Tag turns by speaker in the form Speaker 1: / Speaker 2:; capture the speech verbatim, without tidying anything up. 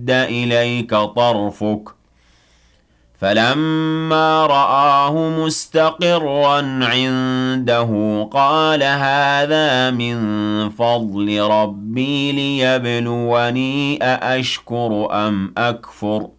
Speaker 1: يرتد إليك طرفك فلما رآه مستقرا عنده قال هذا من فضل ربي ليبلوني أأشكر أم أكفر